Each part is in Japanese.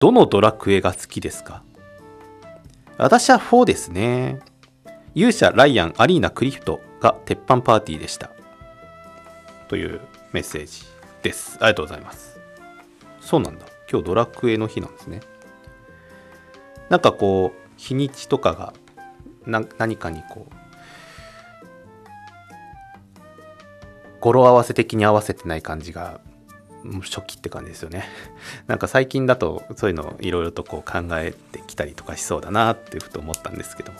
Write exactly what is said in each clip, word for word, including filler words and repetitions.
どのドラクエが好きですか？私はフォーですね。勇者、ライアン、アリーナ、クリフトが鉄板パーティーでした。というメッセージです。ありがとうございます。そうなんだ。今日ドラクエの日なんですね。なんかこう、日にちとかがな何かにこう、語呂合わせ的に合わせてない感じが初期って感じですよね。なんか最近だとそういうのいろいろとこう考えてきたりとかしそうだなっていうふと思ったんですけども。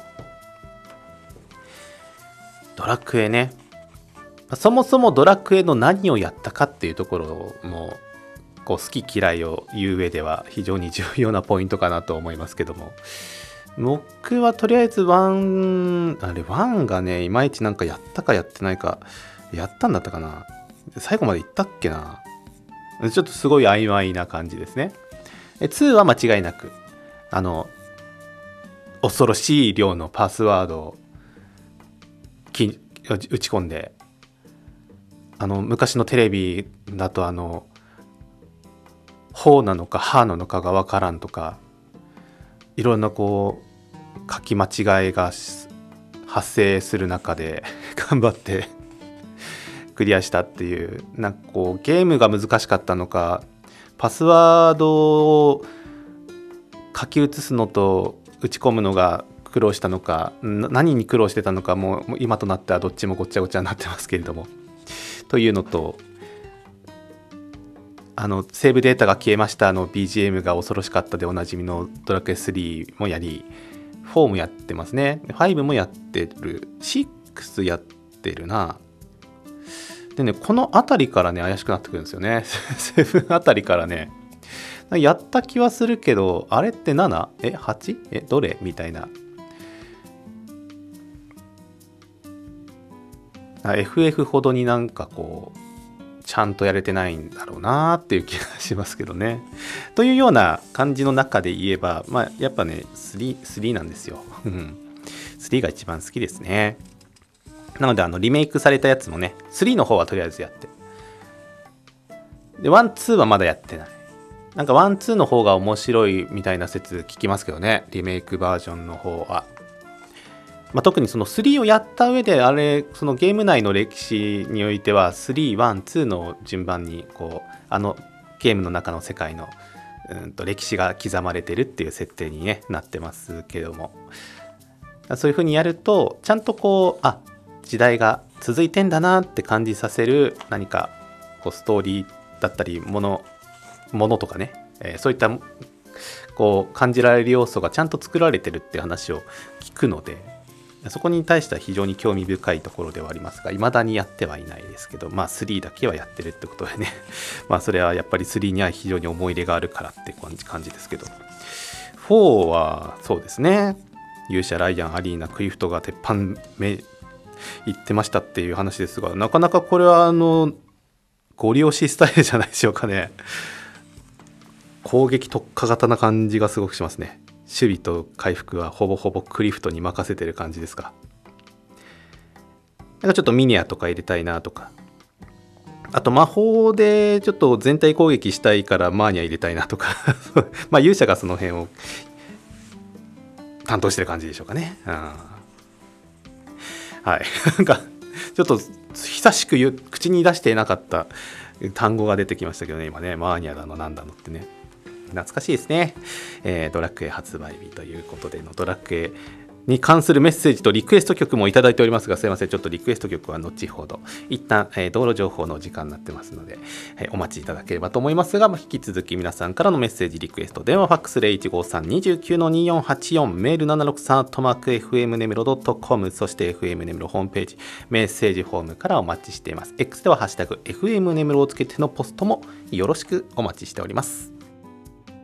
ドラクエね。そもそもドラクエの何をやったかっていうところもこう好き嫌いを言う上では非常に重要なポイントかなと思いますけども、僕はとりあえずワンあれワンがねいまいちなんかやったかやってないかやったんだったかな、最後まで行ったっけな、ちょっとすごい曖昧な感じですね。ツーは間違いなくあの恐ろしい量のパスワードをき打ち込んで、あの昔のテレビだとあのほうなのかはなのかがわからんとか、いろんなこう書き間違いが発生する中で頑張ってクリアしたっていう、なんかこうゲームが難しかったのか、パスワードを書き写すのと打ち込むのが苦労したのか、何に苦労してたのかもう今となってはどっちもごっちゃごちゃになってますけれども、というのと、あのセーブデータが消えましたの ビージーエム が恐ろしかったでおなじみのドラクエスリーもやり、フォーもやってますね、ファイブもやってる、シックスやってるな。でね、この辺りからね怪しくなってくるんですよね。セブンあたりからねやった気はするけど、あれって なな？ え はち？ えどれみたいな。エフエフ ほどになんかこうちゃんとやれてないんだろうなっていう気がしますけどね。というような感じの中で言えば、まあやっぱね スリー, スリーなんですよ。スリーが一番好きですね。なのであのリメイクされたやつもね、スリーの方はとりあえずやって、でワン、ツーはまだやってない。なんかワン、ツーの方が面白いみたいな説聞きますけどね、リメイクバージョンの方は。まあ、特にそのスリーをやった上で、あれそのゲーム内の歴史においてはスリー、ワン、ツーの順番にこうあのゲームの中の世界のうんと歴史が刻まれてるっていう設定に、ね、なってますけども、そういう風にやるとちゃんとこうあ時代が続いてんだなって感じさせる何かこうストーリーだったりものものとかね、えー、そういったこう感じられる要素がちゃんと作られてるっていう話を聞くので、そこに対しては非常に興味深いところではありますが、未だにやってはいないですけど、まあスリーだけはやってるってことでねまあそれはやっぱりスリーには非常に思い入れがあるからって感じ感じですけど、フォーはそうですね、勇者、ライアン、アリーナ、クリフトが鉄板め言ってましたっていう話ですが、なかなかこれはあのゴリ押しスタイルじゃないでしょうかね。攻撃特化型な感じがすごくしますね。守備と回復はほぼほぼクリフトに任せてる感じですか。なんかちょっとミニアとか入れたいなとか、あと魔法でちょっと全体攻撃したいからマーニャ入れたいなとかまあ勇者がその辺を担当してる感じでしょうかね。うん、はいなんかちょっと久しく言う口に出していなかった単語が出てきましたけどね、今ね、マーニャだのなんだのってね、懐かしいですね。えー、ドラクエ発売日ということでのドラクエに関するメッセージとリクエスト曲もいただいておりますが、すいません、ちょっとリクエスト曲は後ほど一旦、えー、道路情報の時間になってますので、えー、お待ちいただければと思いますが、まあ、引き続き皆さんからのメッセージリクエスト、電話ファックス ゼロいちごさん にきゅう によんはちよん、メール ななろくさん アットマーク エフエム ネムロ ドットコム、 そして エフエム ネムロホームページメッセージフォームからお待ちしています。 X ではハッシュタグ エフエム ネムロをつけてのポストもよろしくお待ちしております。